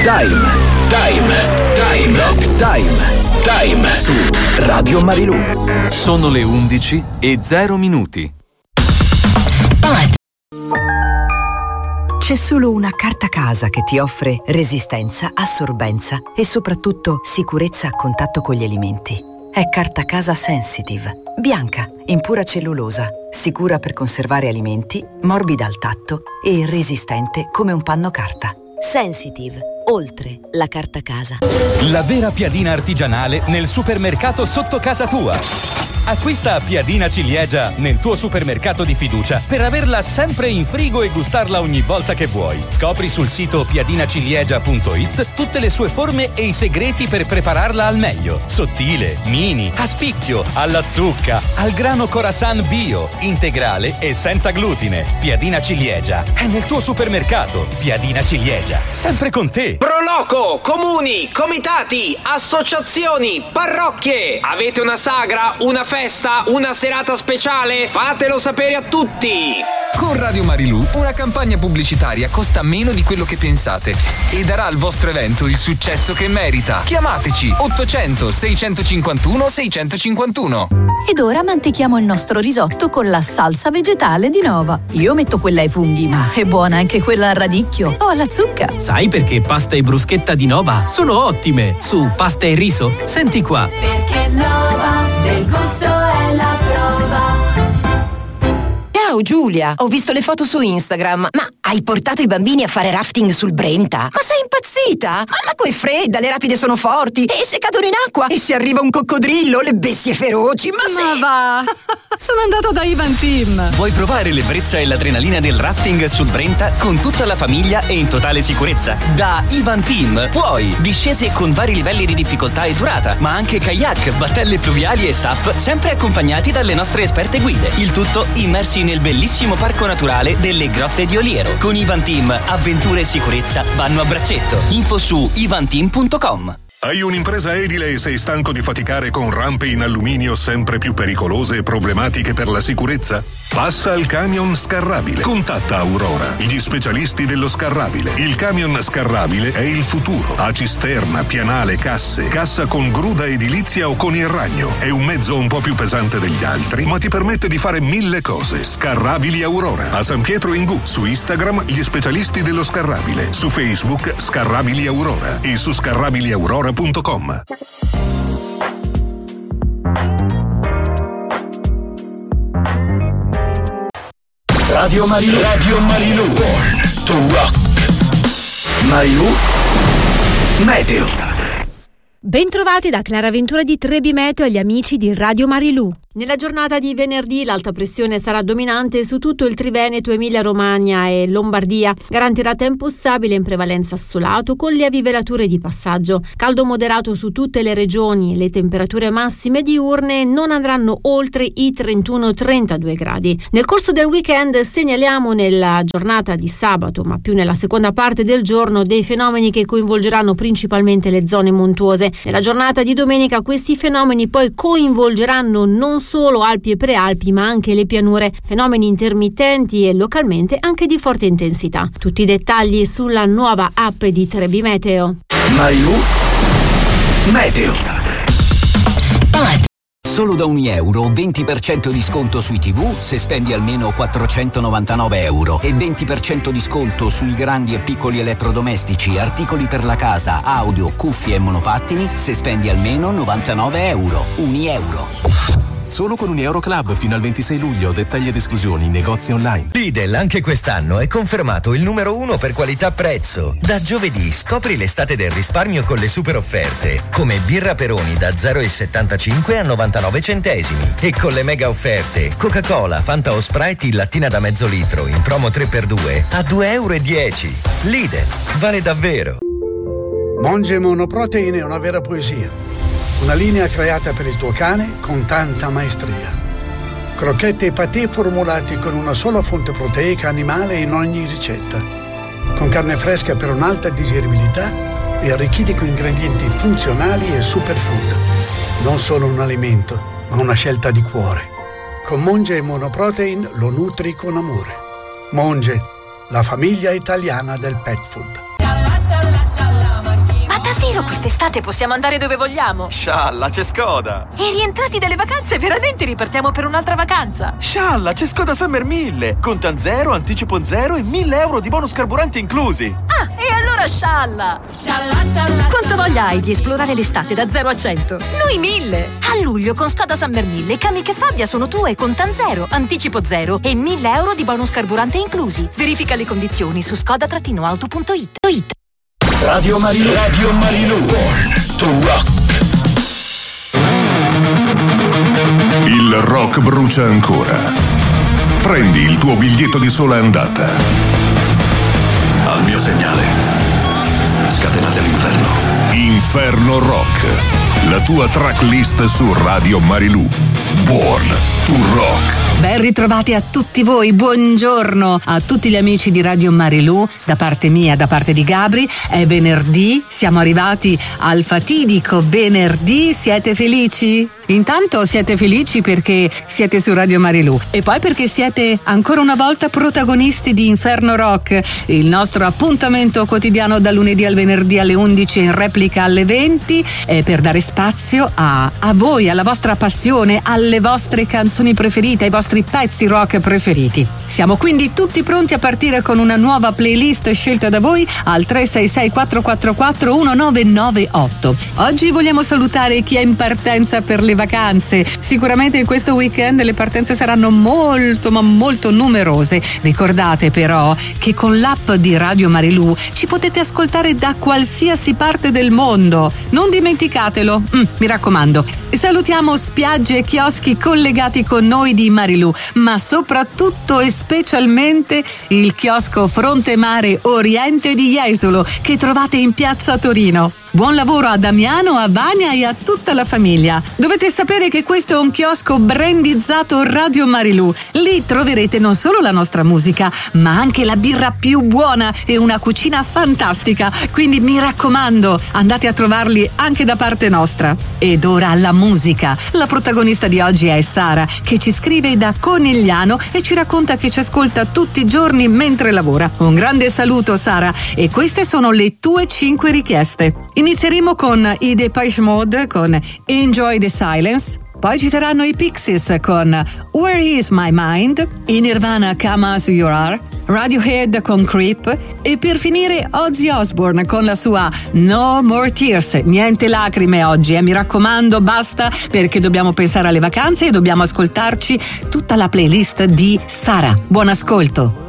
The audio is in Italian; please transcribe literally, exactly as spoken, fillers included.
Time, time, time, Dog Time, time su Radio Marilù. Sono le undici e zero minuti. C'è solo una carta casa che ti offre resistenza, assorbenza e soprattutto sicurezza a contatto con gli alimenti. È Carta Casa Sensitive, bianca, in pura cellulosa, sicura per conservare alimenti, morbida al tatto e resistente come un panno carta. Sensitive, oltre la carta casa. La vera piadina artigianale nel supermercato sotto casa tua. Acquista piadina ciliegia nel tuo supermercato di fiducia per averla sempre in frigo e gustarla ogni volta che vuoi. Scopri sul sito piadinaciliegia punto it tutte le sue forme e i segreti per prepararla al meglio. Sottile, mini, a spicchio, alla zucca, al grano Khorasan bio, integrale e senza glutine. Piadina ciliegia è nel tuo supermercato. Piadina ciliegia, sempre con te. Proloco, comuni, comitati, associazioni, parrocchie. Avete una sagra, una festa, una serata speciale? Fatelo sapere a tutti! Con Radio Marilù una campagna pubblicitaria costa meno di quello che pensate e darà al vostro evento il successo che merita. Chiamateci ottocento seicentocinquantuno seicentocinquantuno. Ed ora mantechiamo il nostro risotto con la salsa vegetale di Nova. Io metto quella ai funghi, ma è buona anche quella al radicchio o alla zucca. Sai perché pasta e bruschetta di Nova sono ottime? Su pasta e riso, senti qua. Perché Nova del gusto è la prova. Ciao Giulia, ho visto le foto su Instagram, ma hai portato i bambini a fare rafting sul Brenta? Ma sei impazzita? Ma l'acqua è fredda, le rapide sono forti e se cadono in acqua e se arriva un coccodrillo, le bestie feroci, ma, ma se... va! Sono andata da Ivan Team. Vuoi provare l'ebbrezza e l'adrenalina del rafting sul Brenta con tutta la famiglia e in totale sicurezza? Da Ivan Team puoi discese con vari livelli di difficoltà e durata, ma anche kayak, battelle fluviali e S U P, sempre accompagnati dalle nostre esperte guide. Il tutto immersi nel bellissimo parco naturale delle Grotte di Oliero. Con Ivan Team, avventure e sicurezza vanno a braccetto. Info su ivanteam punto com. Hai un'impresa edile e sei stanco di faticare con rampe in alluminio sempre più pericolose e problematiche per la sicurezza? Passa al camion scarrabile. Contatta Aurora, gli specialisti dello scarrabile. Il camion scarrabile è il futuro. Ha cisterna, pianale, casse, cassa con gruda edilizia o con il ragno. È un mezzo un po' più pesante degli altri, ma ti permette di fare mille cose. Scarrabili Aurora. A San Pietro in Gu. Su Instagram, gli specialisti dello scarrabile. Su Facebook, Scarrabili Aurora. E su scarrabili aurora punto com. Radio Marilù. Radio Marilù. Born to rock. Marilù Meteo. Bentrovati da Clara Ventura di Trebi Meteo e agli amici di Radio Marilù. Nella giornata di venerdì l'alta pressione sarà dominante su tutto il Triveneto, Emilia-Romagna e Lombardia. Garantirà tempo stabile in prevalenza assolato con lievi velature di passaggio. Caldo moderato su tutte le regioni. Le temperature massime diurne non andranno oltre i trentuno trentadue gradi. Nel corso del weekend segnaliamo nella giornata di sabato, ma più nella seconda parte del giorno, dei fenomeni che coinvolgeranno principalmente le zone montuose. Nella giornata di domenica questi fenomeni poi coinvolgeranno non solo Alpi e Prealpi ma anche le pianure, fenomeni intermittenti e localmente anche di forte intensità. Tutti i dettagli sulla nuova app di Trebi Meteo. Marilù Meteo. Solo da un euro venti per cento di sconto sui tivù se spendi almeno quattrocentonovantanove euro e venti per cento di sconto sui grandi e piccoli elettrodomestici, articoli per la casa, audio, cuffie e monopattini se spendi almeno novantanove euro. Un euro. Solo con un Euro Club fino al ventisei luglio. Dettagli ed esclusioni in negozi online. Lidl anche quest'anno è confermato il numero uno per qualità-prezzo. Da giovedì scopri l'estate del risparmio con le super offerte, come birra Peroni da zero virgola settantacinque a novantanove centesimi. E con le mega offerte Coca-Cola, Fanta o Sprite in lattina da mezzo litro in promo tre per due a due e dieci euro. Lidl, vale davvero. Monge Monoprotein è una vera poesia. Una linea creata per il tuo cane con tanta maestria. Crocchette e patè formulati con una sola fonte proteica animale in ogni ricetta. Con carne fresca per un'alta digeribilità e arricchiti con ingredienti funzionali e superfood. Non solo un alimento, ma una scelta di cuore. Con Monge Monoprotein lo nutri con amore. Monge, la famiglia italiana del pet food. Davvero quest'estate possiamo andare dove vogliamo? Scialla, c'è Skoda! E rientrati dalle vacanze, veramente ripartiamo per un'altra vacanza? Scialla, c'è Skoda Summer mille! Contan zero, anticipo zero e mille euro di bonus carburanti inclusi! Ah, e allora scialla! Scialla, scialla! Quanto voglia hai di esplorare l'estate da zero a cento? Noi mille! A luglio con Skoda Summer mille, Kamiq e Fabia sono tue con Contan zero, anticipo zero e mille euro di bonus carburante inclusi. Verifica le condizioni su skoda auto punto it. Radio Marilù. Radio Marilù. Born to rock. Il rock brucia ancora. Prendi il tuo biglietto di sola andata. Al mio segnale. Scatenate l'inferno. Inferno Rock. La tua tracklist su Radio Marilù. Born to rock. Ben ritrovati a tutti voi, buongiorno a tutti gli amici di Radio Marilù, da parte mia, da parte di Gabri. È venerdì, siamo arrivati al fatidico venerdì, siete felici? Intanto siete felici perché siete su Radio Marilù e poi perché siete ancora una volta protagonisti di Inferno Rock, il nostro appuntamento quotidiano dal lunedì al venerdì alle undici e in replica alle venti, eh, per dare spazio a, a voi, alla vostra passione, alle vostre canzoni preferite, ai vostri pezzi rock preferiti. Siamo quindi tutti pronti a partire con una nuova playlist scelta da voi al tre sei sei quattro quattro quattro uno nove nove otto. Oggi vogliamo salutare chi è in partenza per le vacanze. Sicuramente in questo weekend le partenze saranno molto ma molto numerose. Ricordate però che con l'app di Radio Marilù ci potete ascoltare da qualsiasi parte del mondo. Non dimenticatelo, mm, mi raccomando. Salutiamo spiagge e chioschi collegati con noi di Marilù, ma soprattutto e specialmente il chiosco Fronte Mare Oriente di Jesolo che trovate in piazza Torino. Buon lavoro a Damiano, a Vania e a tutta la famiglia. Dovete sapere che questo è un chiosco brandizzato Radio Marilù. Lì troverete non solo la nostra musica, ma anche la birra più buona e una cucina fantastica. Quindi mi raccomando, andate a trovarli anche da parte nostra. Ed ora la musica. La protagonista di oggi è Sara, che ci scrive da Conegliano e ci racconta che ci ascolta tutti i giorni mentre lavora. Un grande saluto, Sara, e queste sono le tue cinque richieste. Inizieremo con i Depeche Mode con Enjoy the Silence, poi ci saranno i Pixies con Where Is My Mind, i Nirvana Come As You Are, Radiohead con Creep e per finire Ozzy Osbourne con la sua No More Tears. Niente lacrime oggi, eh, mi raccomando, basta, perché dobbiamo pensare alle vacanze e dobbiamo ascoltarci tutta la playlist di Sara. Buon ascolto.